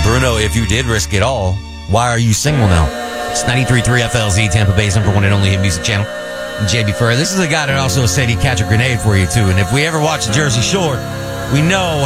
Bruno, if you did risk it all, why are you single now? It's 93.3 FLZ, Tampa Bay's number one and only hit music channel. JB Furr. This is a guy that also said he'd catch a grenade for you, too. And if we ever watch the Jersey Shore, we know